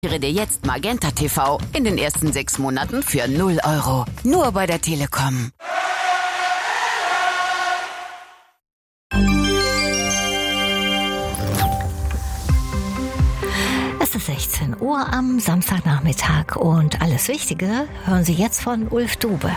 Dir jetzt Magenta TV in den ersten 6 Monaten für 0 €. Nur bei der Telekom. Es ist 16 Uhr am Samstagnachmittag und alles Wichtige hören Sie jetzt von Ulf Dube.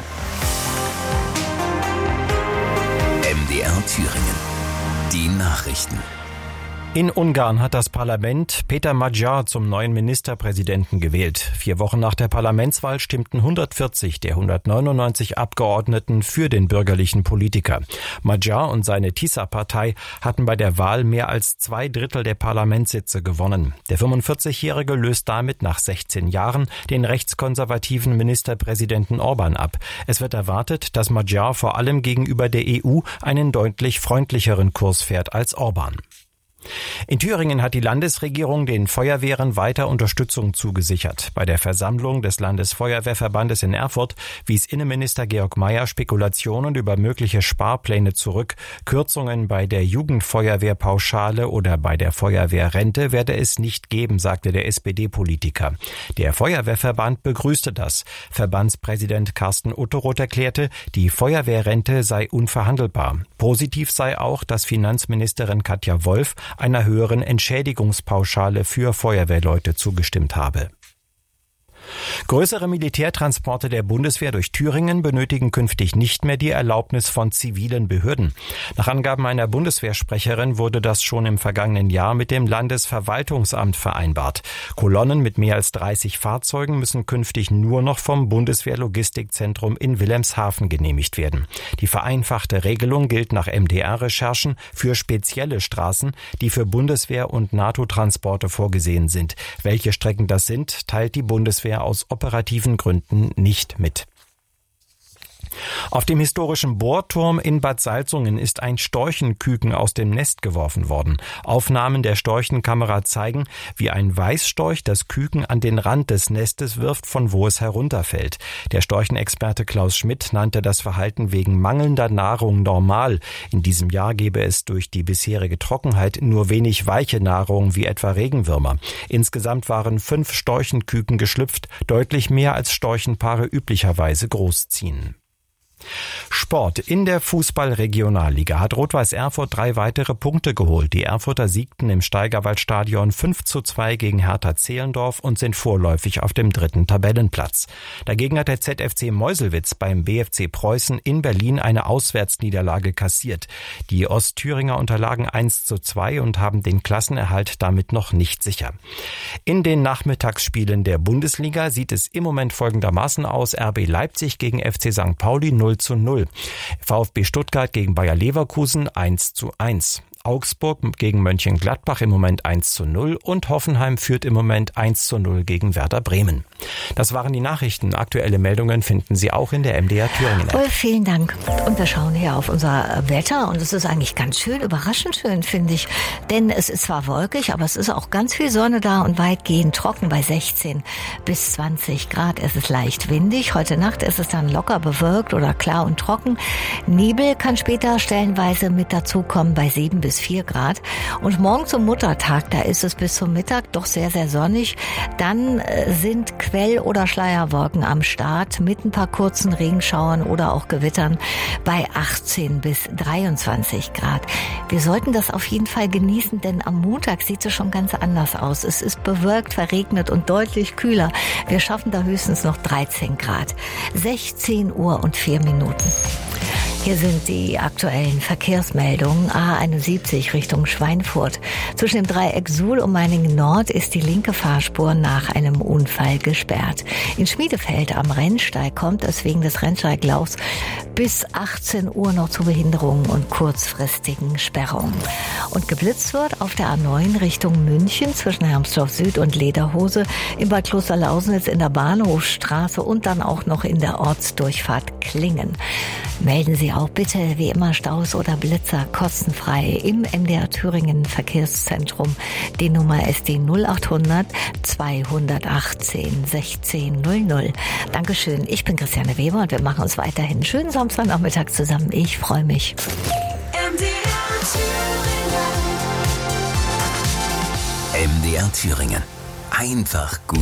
MDR Thüringen. Die Nachrichten. In Ungarn hat das Parlament Péter Magyar zum neuen Ministerpräsidenten gewählt. 4 Wochen nach der Parlamentswahl stimmten 140 der 199 Abgeordneten für den bürgerlichen Politiker. Magyar und seine TISA-Partei hatten bei der Wahl mehr als 2/3 der Parlamentssitze gewonnen. Der 45-Jährige löst damit nach 16 Jahren den rechtskonservativen Ministerpräsidenten Orbán ab. Es wird erwartet, dass Magyar vor allem gegenüber der EU einen deutlich freundlicheren Kurs fährt als Orbán. In Thüringen hat die Landesregierung den Feuerwehren weiter Unterstützung zugesichert. Bei der Versammlung des Landesfeuerwehrverbandes in Erfurt wies Innenminister Georg Mayer Spekulationen über mögliche Sparpläne zurück. Kürzungen bei der Jugendfeuerwehrpauschale oder bei der Feuerwehrrente werde es nicht geben, sagte der SPD-Politiker. Der Feuerwehrverband begrüßte das. Verbandspräsident Carsten Utteroth erklärte, die Feuerwehrrente sei unverhandelbar. Positiv sei auch, dass Finanzministerin Katja Wolf einer höheren Entschädigungspauschale für Feuerwehrleute zugestimmt habe. Größere Militärtransporte der Bundeswehr durch Thüringen benötigen künftig nicht mehr die Erlaubnis von zivilen Behörden. Nach Angaben einer Bundeswehrsprecherin wurde das schon im vergangenen Jahr mit dem Landesverwaltungsamt vereinbart. Kolonnen mit mehr als 30 Fahrzeugen müssen künftig nur noch vom Bundeswehrlogistikzentrum in Wilhelmshaven genehmigt werden. Die vereinfachte Regelung gilt nach MDR-Recherchen für spezielle Straßen, die für Bundeswehr- und NATO-Transporte vorgesehen sind. Welche Strecken das sind, teilt die Bundeswehr aus operativen Gründen nicht mit. Auf dem historischen Bohrturm in Bad Salzungen ist ein Storchenküken aus dem Nest geworfen worden. Aufnahmen der Storchenkamera zeigen, wie ein Weißstorch das Küken an den Rand des Nestes wirft, von wo es herunterfällt. Der Storchenexperte Klaus Schmidt nannte das Verhalten wegen mangelnder Nahrung normal. In diesem Jahr gebe es durch die bisherige Trockenheit nur wenig weiche Nahrung, wie etwa Regenwürmer. Insgesamt waren 5 Storchenküken geschlüpft, deutlich mehr als Storchenpaare üblicherweise großziehen. Sport. In der Fußball-Regionalliga hat Rot-Weiß Erfurt 3 weitere Punkte geholt. Die Erfurter siegten im Steigerwaldstadion 5:2 gegen Hertha Zehlendorf und sind vorläufig auf dem 3. Tabellenplatz. Dagegen hat der ZFC Meuselwitz beim BFC Preußen in Berlin eine Auswärtsniederlage kassiert. Die Ostthüringer unterlagen 1:2 und haben den Klassenerhalt damit noch nicht sicher. In den Nachmittagsspielen der Bundesliga sieht es im Moment folgendermaßen aus: RB Leipzig gegen FC St. Pauli 0:0. VfB Stuttgart gegen Bayer Leverkusen 1:1. Augsburg gegen Mönchengladbach im Moment 1:0 und Hoffenheim führt im Moment 1:0 gegen Werder Bremen. Das waren die Nachrichten. Aktuelle Meldungen finden Sie auch in der MDR Thüringen App. Vielen Dank. Und wir schauen hier auf unser Wetter und es ist eigentlich ganz schön, überraschend schön, finde ich. Denn es ist zwar wolkig, aber es ist auch ganz viel Sonne da und weitgehend trocken bei 16 bis 20 Grad. Es ist leicht windig. Heute Nacht ist es dann locker bewölkt oder klar und trocken. Nebel kann später stellenweise mit dazukommen bei 7 bis 4 Grad. Und morgen zum Muttertag, da ist es bis zum Mittag doch sehr, sehr sonnig. Dann sind Quell- oder Schleierwolken am Start mit ein paar kurzen Regenschauern oder auch Gewittern bei 18 bis 23 Grad. Wir sollten das auf jeden Fall genießen, denn am Montag sieht es schon ganz anders aus. Es ist bewölkt, verregnet und deutlich kühler. Wir schaffen da höchstens noch 13 Grad. 16 Uhr und 4 Minuten. Hier sind die aktuellen Verkehrsmeldungen. A71 Richtung Schweinfurt. Zwischen dem Dreieck Suhl und Meiningen Nord ist die linke Fahrspur nach einem Unfall gesperrt. In Schmiedefeld am Rennsteig kommt es wegen des Rennsteiglaufs bis 18 Uhr noch zu Behinderungen und kurzfristigen Sperrungen. Und geblitzt wird auf der A9 Richtung München zwischen Hermsdorf Süd und Lederhose, in Bad Klosterlausnitz in der Bahnhofstraße und dann auch noch in der Ortsdurchfahrt Klingen. Melden Sie auch bitte wie immer Staus oder Blitzer kostenfrei im MDR Thüringen Verkehrszentrum. Die Nummer ist die 0800 218 1600. Dankeschön. Ich bin Christiane Weber und wir machen uns weiterhin einen schönen Samstagnachmittag zusammen. Ich freue mich. MDR Thüringen. Einfach gut.